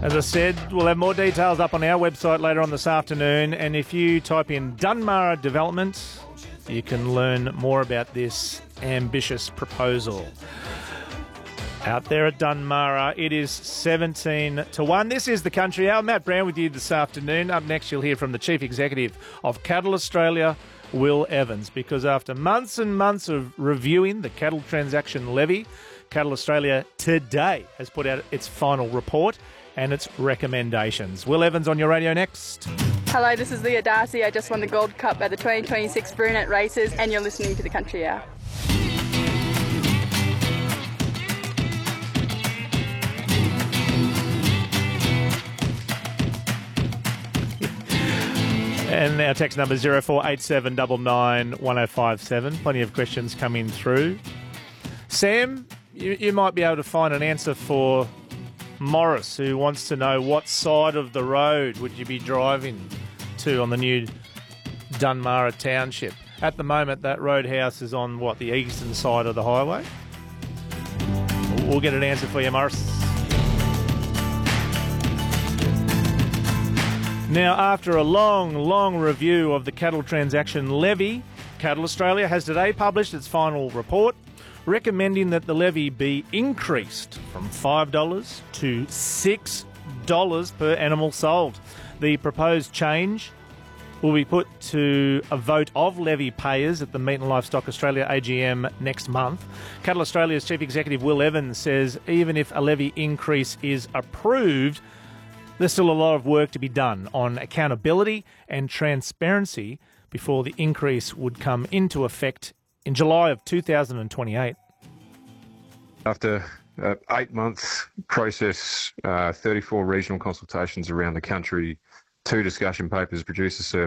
As I said, we'll have more details up on our website later on this afternoon, and if you type in Dunmarra Development, you can learn more about this ambitious proposal. Out there at Dunmarra, it is 17-1. This is the Country Hour. Matt Brown with you this afternoon. Up next, you'll hear from the Chief Executive of Cattle Australia, Will Evans, because after months and months of reviewing the cattle transaction levy, Cattle Australia today has put out its final report and its recommendations. Will Evans on your radio next. Hello, this is Leah Darcy. I just won the Gold Cup at the 2026 Brunet Races, and you're listening to the Country Hour. And our text number 0487 99 1057. Plenty of questions coming through. Sam, you might be able to find an answer for Morris, who wants to know what side of the road would you be driving to on the new Dunmarra Township. At the moment, that roadhouse is on, the eastern side of the highway? We'll get an answer for you, Morris. Now, after a long review of the cattle transaction levy, Cattle Australia has today published its final report, recommending that the levy be increased from $5 to $6 per animal sold. The proposed change will be put to a vote of levy payers at the Meat and Livestock Australia AGM next month. Cattle Australia's Chief Executive Will Evans says even if a levy increase is approved, there's still a lot of work to be done on accountability and transparency before the increase would come into effect in July of 2028. After 8 months process, 34 regional consultations around the country, 2 discussion papers, producer surveys,